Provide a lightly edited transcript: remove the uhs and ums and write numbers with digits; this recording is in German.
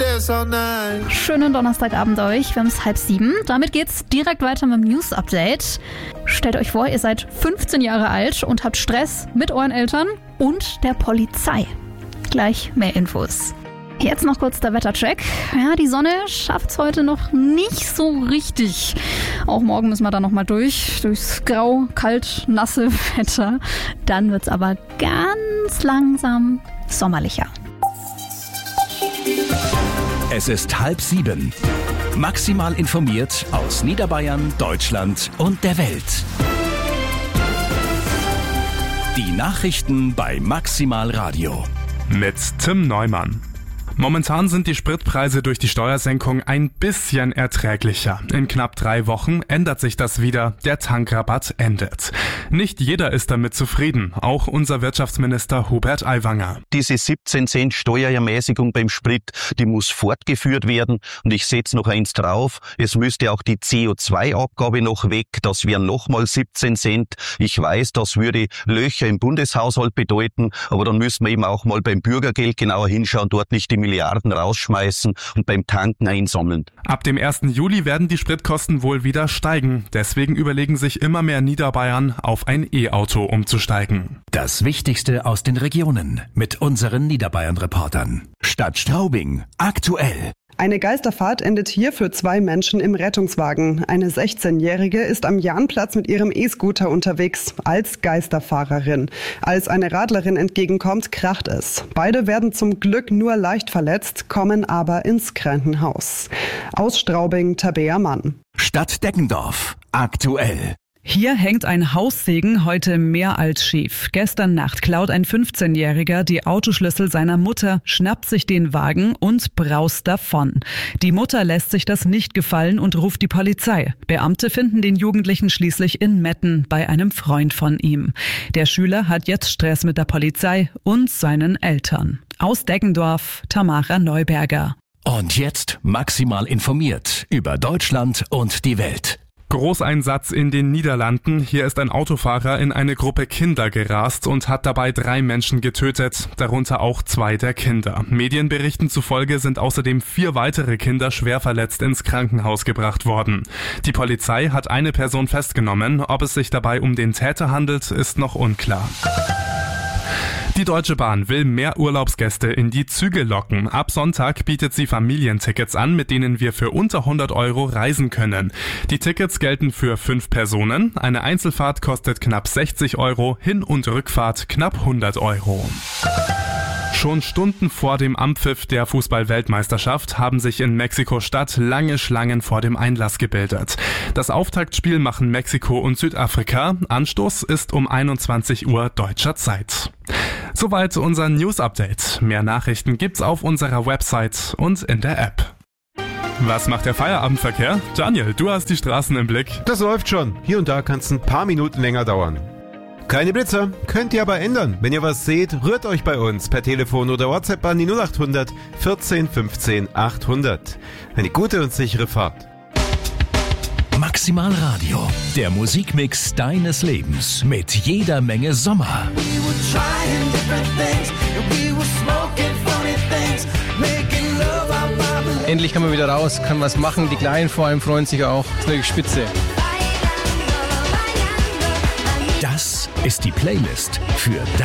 dance all night. Schönen Donnerstagabend euch, wir haben es 6:30. Damit geht's direkt weiter mit dem News-Update. Stellt euch vor, ihr seid 15 Jahre alt und habt Stress mit euren Eltern und der Polizei. Gleich mehr Infos. Jetzt noch kurz der Wettercheck. Ja, die Sonne schafft's heute noch nicht so richtig. Auch morgen müssen wir da nochmal durchs grau, kalt, nasse Wetter. Dann wird's aber ganz langsam sommerlicher. Es ist 6:30. Maximal informiert aus Niederbayern, Deutschland und der Welt. Die Nachrichten bei Maximal Radio. Mit Tim Neumann. Momentan sind die Spritpreise durch die Steuersenkung ein bisschen erträglicher. In knapp 3 Wochen ändert sich das wieder. Der Tankrabatt endet. Nicht jeder ist damit zufrieden. Auch unser Wirtschaftsminister Hubert Aiwanger. Diese 17 Cent Steuerermäßigung beim Sprit, die muss fortgeführt werden. Und ich setze noch eins drauf. Es müsste auch die CO2-Abgabe noch weg. Das wären nochmal 17 Cent. Ich weiß, das würde Löcher im Bundeshaushalt bedeuten. Aber dann müssen wir eben auch mal beim Bürgergeld genauer hinschauen, dort nicht die Milliarden rausschmeißen und beim Tanken einsammeln. Ab dem 1. Juli werden die Spritkosten wohl wieder steigen. Deswegen überlegen sich immer mehr Niederbayern, auf ein E-Auto umzusteigen. Das Wichtigste aus den Regionen mit unseren Niederbayern-Reportern. Stadt Straubing, aktuell. Eine Geisterfahrt endet hier für 2 Menschen im Rettungswagen. Eine 16-Jährige ist am Jahnplatz mit ihrem E-Scooter unterwegs, als Geisterfahrerin. Als eine Radlerin entgegenkommt, kracht es. Beide werden zum Glück nur leicht verletzt, kommen aber ins Krankenhaus. Aus Straubing, Tabea Mann. Stadt Deggendorf, aktuell. Hier hängt ein Haussegen heute mehr als schief. Gestern Nacht klaut ein 15-Jähriger die Autoschlüssel seiner Mutter, schnappt sich den Wagen und braust davon. Die Mutter lässt sich das nicht gefallen und ruft die Polizei. Beamte finden den Jugendlichen schließlich in Metten bei einem Freund von ihm. Der Schüler hat jetzt Stress mit der Polizei und seinen Eltern. Aus Deggendorf, Tamara Neuberger. Und jetzt maximal informiert über Deutschland und die Welt. Großeinsatz in den Niederlanden. Hier ist ein Autofahrer in eine Gruppe Kinder gerast und hat dabei 3 Menschen getötet, darunter auch 2 der Kinder. Medienberichten zufolge sind außerdem 4 weitere Kinder schwer verletzt ins Krankenhaus gebracht worden. Die Polizei hat eine Person festgenommen. Ob es sich dabei um den Täter handelt, ist noch unklar. Die Deutsche Bahn will mehr Urlaubsgäste in die Züge locken. Ab Sonntag bietet sie Familientickets an, mit denen wir für unter 100 € reisen können. Die Tickets gelten für 5 Personen. Eine Einzelfahrt kostet knapp 60 €, Hin- und Rückfahrt knapp 100 €. Schon Stunden vor dem Anpfiff der Fußball-Weltmeisterschaft haben sich in Mexiko-Stadt lange Schlangen vor dem Einlass gebildet. Das Auftaktspiel machen Mexiko und Südafrika. Anstoß ist um 21 Uhr deutscher Zeit. Soweit unser News-Update. Mehr Nachrichten gibt's auf unserer Website und in der App. Was macht der Feierabendverkehr? Daniel, du hast die Straßen im Blick. Das läuft schon. Hier und da kann es ein paar Minuten länger dauern. Keine Blitzer, könnt ihr aber ändern. Wenn ihr was seht, rührt euch bei uns per Telefon oder WhatsApp an die 0800 14 15 800. Eine gute und sichere Fahrt. Maximal Radio, der Musikmix deines Lebens mit jeder Menge Sommer. Endlich kann man wieder raus, kann was machen. Die Kleinen vor allem freuen sich auch. Das ist natürlich spitze. Das ist die Playlist für